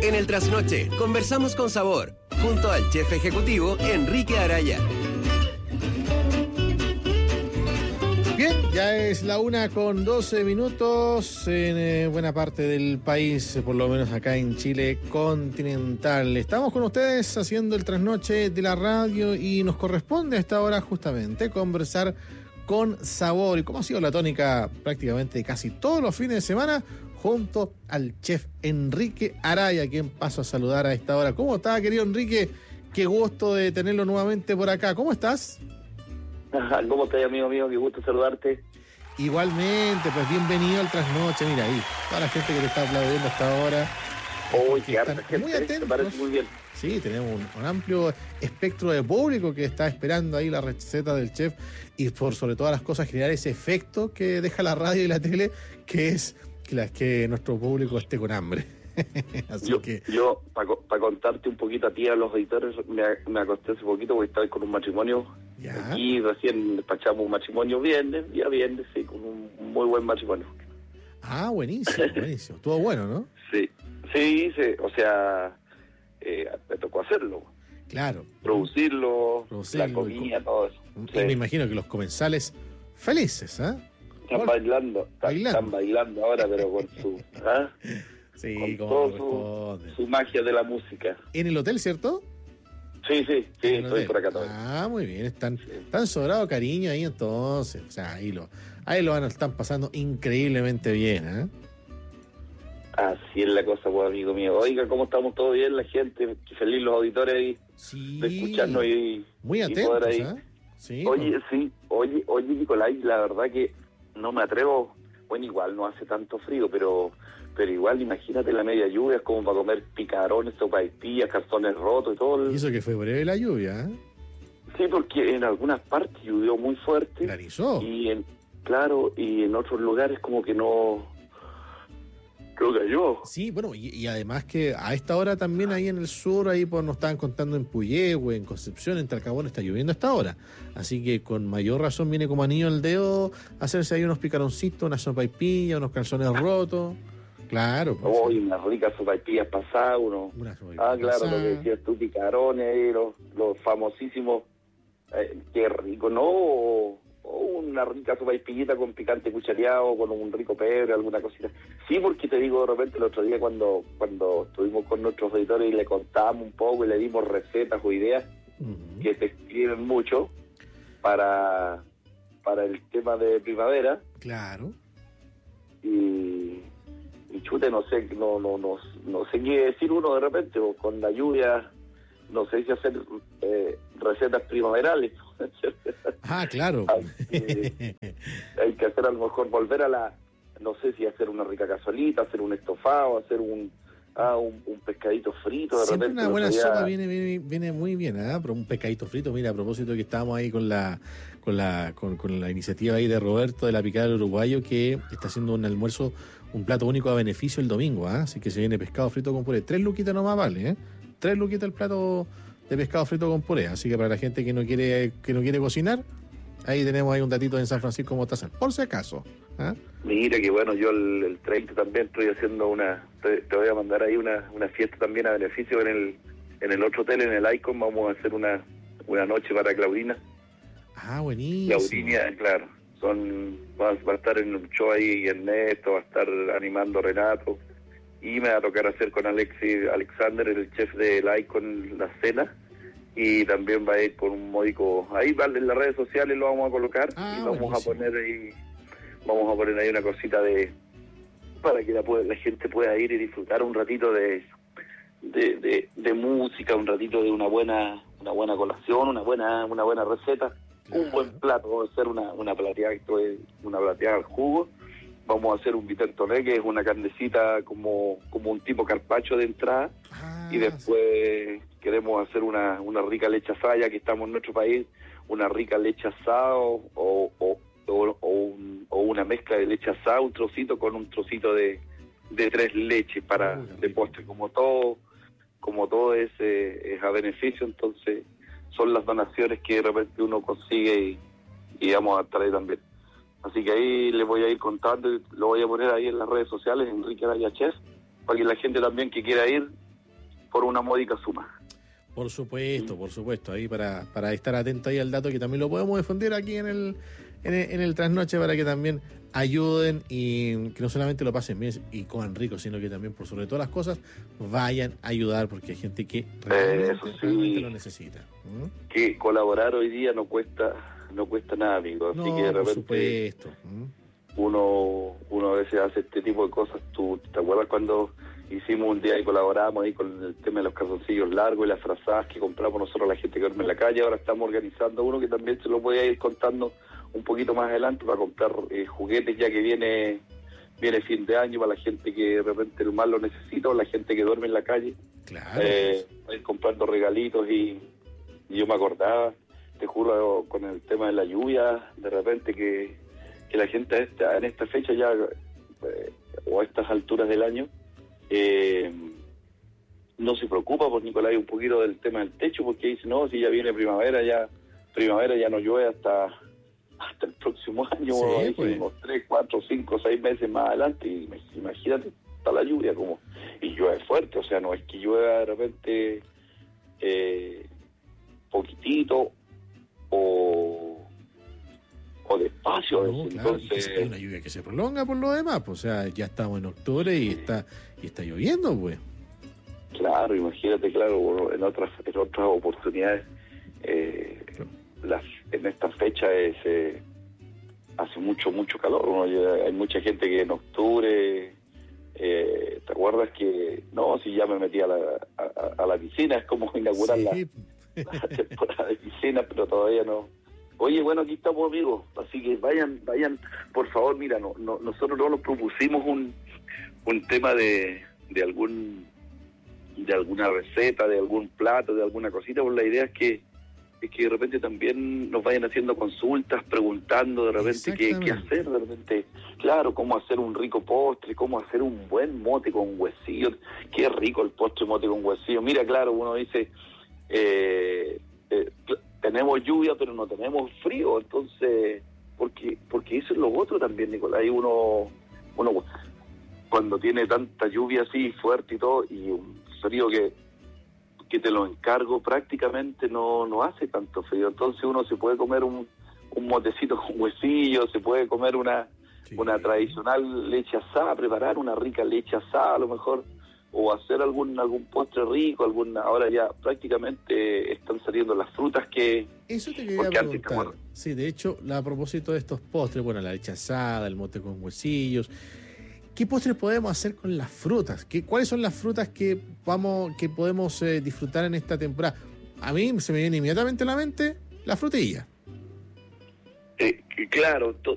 En el Trasnoche, conversamos con sabor, junto al chef ejecutivo Enrique Araya. Bien, ya es la 1:12 en buena parte del país, por lo menos acá en Chile continental. Estamos con ustedes haciendo el Trasnoche de la radio y nos corresponde a esta hora justamente conversar con sabor. ¿Y cómo ha sido la tónica prácticamente casi todos los fines de semana? Junto al chef Enrique Araya, a quien paso a saludar a esta hora. ¿Cómo está, querido Enrique? Qué gusto de tenerlo nuevamente por acá. ¿Cómo estás? ¿Cómo estás, amigo mío? Qué gusto saludarte. Igualmente, pues bienvenido al Trasnoche. Mira ahí, toda la gente que te está aplaudiendo hasta ahora. Uy, qué harta gente, muy atentos. Me parece muy bien. Sí, tenemos un amplio espectro de público que está esperando ahí la receta del chef y por sobre todas las cosas generar ese efecto que deja la radio y la tele, que es que nuestro público esté con hambre. Así yo para contarte un poquito a ti, a los editores, me acosté hace poquito porque estaba con un matrimonio. ¿Ya? Aquí recién despachamos un matrimonio viernes, sí, con un muy buen matrimonio. Ah, buenísimo, buenísimo. Estuvo bueno, ¿no? Sí, o sea, me tocó hacerlo. Claro. Producirlo, la comida, todo eso. Y me imagino que los comensales felices, ¿ah? Están bailando ahora, pero con su... Sí, con como todo su magia de la música. ¿En el hotel, cierto? Sí, estoy por acá todavía. Ah, muy bien, están sobrado cariño ahí entonces. O sea, ahí lo están pasando increíblemente bien, ¿eh? Así es la cosa, pues, amigo mío. Oiga, ¿cómo estamos? ¿Todo bien? La gente, qué feliz los auditores ahí de escucharnos y muy atentos, poder ahí. Sí, Oye, Nicolás, la verdad que no me atrevo. Bueno, igual no hace tanto frío, pero igual imagínate la media lluvia, es como para comer picarones, sopaipillas, calzones rotos y todo. Y eso que fue breve la lluvia, ¿eh? Sí, porque en algunas partes llovió muy fuerte. Granizó. Y en otros lugares como que no cayó. Sí, bueno, y además que a esta hora también ahí en el sur, ahí pues nos estaban contando en Puyehue, en Concepción, en Talcahuano, está lloviendo a esta hora. Así que con mayor razón viene como anillo al dedo hacerse ahí unos picaroncitos, unas sopaipillas, unos calzones rotos. Claro. Pues, unas ricas sopaipillas pasadas, claro, lo que decías tú, picarones ahí, los famosísimos, qué rico, ¿no? O una rica sopaipillita con picante cuchareado, con un rico pebre, alguna cosita. Sí, porque te digo, de repente el otro día cuando estuvimos con nuestros editores y le contamos un poco y le dimos recetas o ideas que te escriben mucho para el tema de primavera. Claro. Y chute, no sé qué decir uno de repente, o con la lluvia, no sé si hacer recetas primaverales. Claro. Hay que hacer, a lo mejor volver a no sé si hacer una rica cazuelita, hacer un estofado, hacer un pescadito frito. De Siempre repente, una buena sopa viene muy bien, ¿eh? Pero un pescadito frito, mira, a propósito de que estábamos ahí con la iniciativa ahí de Roberto de la Picada del Uruguayo, que está haciendo un almuerzo, un plato único a beneficio el domingo, ¿eh? Así que se viene pescado frito con puré. 3 luquitas nomás vale, ¿eh? 3 luquitas el plato de pescado frito con puré. Así que para la gente que no quiere cocinar, ahí tenemos ahí un datito en San Francisco Mostazal, por si acaso. ¿Ah? Mira que bueno, yo el 30 también estoy haciendo te voy a mandar ahí una fiesta también a beneficio en el otro hotel, en el Icon. Vamos a hacer una noche para Claudina. Buenísimo. Claudina, claro. Va a estar en un show ahí Ernesto, va a estar animando Renato. Y me va a tocar hacer con Alexander, el chef del Icon, la cena. Y también va a ir con un módico. Ahí en las redes sociales lo vamos a colocar y vamos a poner ahí una cosita para que la gente pueda ir y disfrutar un ratito de música, un ratito de una buena colación, una buena receta. Claro. Un buen plato, vamos a hacer una plateada al jugo. Vamos a hacer un viteltoné, que es una carnecita como un tipo carpaccio de entrada. Y después queremos hacer una rica leche asada, ya que estamos en nuestro país, una rica leche asada o una mezcla de leche asada, un trocito con un trocito de 3 leches de postre. Como todo es a beneficio, entonces son las donaciones que de repente uno consigue y vamos a estar ahí también. Así que ahí les voy a ir contando y lo voy a poner ahí en las redes sociales, Enrique Araya Chef, para que la gente también que quiera ir por una módica suma. Por supuesto, ahí para estar atento ahí al dato, que también lo podemos difundir aquí en el Trasnoche, para que también ayuden y que no solamente lo pasen bien y coman rico, sino que también, por sobre todas las cosas, vayan a ayudar, porque hay gente que realmente lo necesita. Que colaborar hoy día no cuesta nada, amigo. Así que de repente, por supuesto. Uno a veces hace este tipo de cosas. ¿Tú te acuerdas cuando hicimos un día y colaboramos ahí con el tema de los calzoncillos largos y las frazadas que compramos nosotros a la gente que duerme en la calle? Ahora estamos organizando uno que también se lo voy a ir contando un poquito más adelante, para comprar juguetes, ya que viene fin de año, para la gente que de repente más lo necesita, o la gente que duerme en la calle. Claro. Ir comprando regalitos, y yo me acordaba, te juro, con el tema de la lluvia, de repente que la gente en esta fecha ya, o a estas alturas del año, no se preocupa por Nicolás un poquito del tema del techo, porque dice, no, si ya viene primavera ya no llueve hasta el próximo año, sí, pues. unos 3, 4, 5, 6 meses más adelante. Y imagínate, está la lluvia como, y llueve fuerte, o sea, no es que llueva de repente poquitito o despacio. No, claro, entonces hay una lluvia que se prolonga por lo demás, pues, o sea, ya estamos en octubre y está lloviendo, pues. Claro, imagínate, claro, en otras oportunidades, en esta fecha hace mucho calor. Hay mucha gente que en octubre, ¿te acuerdas que no? Si ya me metí a la piscina, es como inaugurar sí. la temporada de piscina, pero todavía no. Oye, bueno, aquí estamos, amigos, así que vayan, por favor. Mira, nosotros no nos propusimos un tema de alguna receta, de algún plato, de alguna cosita, pues la idea es que de repente también nos vayan haciendo consultas, preguntando de repente qué hacer, de repente, claro, cómo hacer un rico postre, cómo hacer un buen mote con huesillos. Qué rico el postre mote con huesillos. Mira, claro, uno dice, tenemos lluvia, pero no tenemos frío, entonces, porque eso es lo otro también, Nicolás. Hay uno cuando tiene tanta lluvia así fuerte y todo, y un frío que te lo encargo, prácticamente no hace tanto frío. Entonces uno se puede comer un motecito con huesillos, se puede comer una tradicional leche asada, preparar una rica leche asada a lo mejor, o hacer algún postre rico, ahora ya prácticamente están saliendo las frutas que... Eso te quería preguntar. Sí, de hecho, a propósito de estos postres, bueno, la leche asada, el mote con huesillos, ¿qué postres podemos hacer con las frutas? ¿Cuáles son las frutas que podemos disfrutar en esta temporada? A mí se me viene inmediatamente a la mente la frutilla. Claro,